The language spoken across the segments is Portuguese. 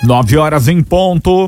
9 horas em ponto.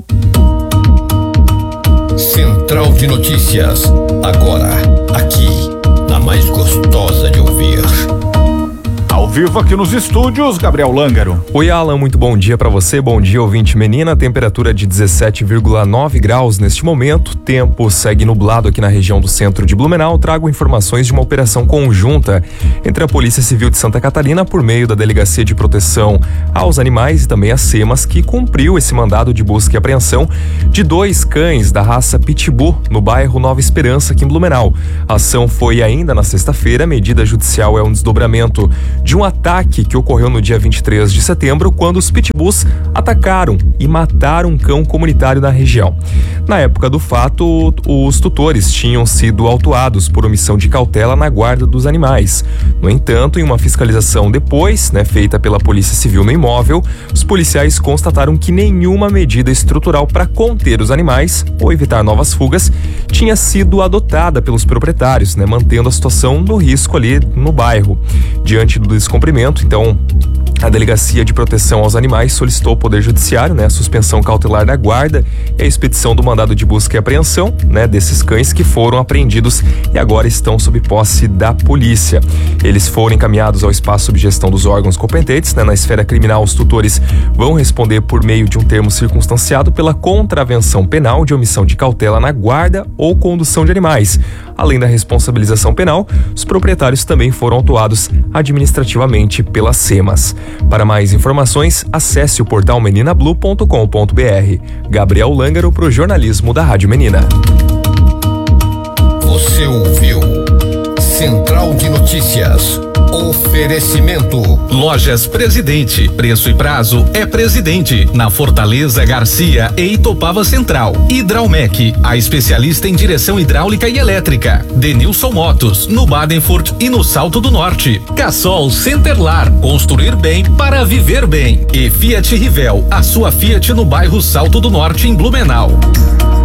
Central de Notícias, agora, aqui, na mais gostosa de ouvir. Ao vivo aqui nos estúdios, Gabriel Lângaro. Oi, Alan, muito bom dia pra você, bom dia, ouvinte menina. Temperatura de 17,9 graus neste momento. Tempo segue nublado aqui na região do centro de Blumenau. Trago informações de uma operação conjunta entre a Polícia Civil de Santa Catarina por meio da Delegacia de Proteção aos Animais e também a SEMAS, que cumpriu esse mandado de busca e apreensão de 2 cães da raça Pitbull no bairro Nova Esperança, aqui em Blumenau. A ação foi ainda na sexta-feira. A medida judicial é um desdobramento de um ataque que ocorreu no dia 23 de setembro, quando os pitbulls atacaram e mataram um cão comunitário na região. Na época do fato, os tutores tinham sido autuados por omissão de cautela na guarda dos animais. No entanto, em uma fiscalização depois, feita pela Polícia Civil no imóvel, os policiais constataram que nenhuma medida estrutural para conter os animais ou evitar novas fugas tinha sido adotada pelos proprietários, mantendo a situação no risco ali no bairro. Diante do descumprimento, então, a Delegacia de Proteção aos Animais solicitou ao Poder Judiciário, a suspensão cautelar da guarda e a expedição do mandado de busca e apreensão, desses cães que foram apreendidos e agora estão sob posse da polícia. Eles foram encaminhados ao espaço sob gestão dos órgãos competentes. Na esfera criminal, os tutores vão responder por meio de um termo circunstanciado pela contravenção penal de omissão de cautela na guarda ou condução de animais. Além da responsabilização penal, os proprietários também foram autuados administrativamente pela SEMAS. Para mais informações, acesse o portal meninablu.com.br. Gabriel Lângaro para o jornalismo da Rádio Menina. Você ouviu Central de Notícias. Oferecimento. Lojas Presidente. Preço e prazo é Presidente. Na Fortaleza, Garcia e Itopava Central. Hidraumec, a especialista em direção hidráulica e elétrica. Denilson Motos, no Badenfurt e no Salto do Norte. Cassol Centerlar, construir bem para viver bem. E Fiat Rivel, a sua Fiat no bairro Salto do Norte, em Blumenau.